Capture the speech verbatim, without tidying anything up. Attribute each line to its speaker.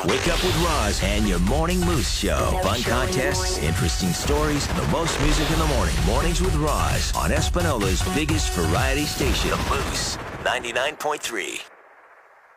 Speaker 1: Wake up with Roz and your Morning Moose Show. Fun contests, interesting stories, the most music in the morning. Mornings with Roz on Espanola's biggest variety station, Moose ninety-nine point three.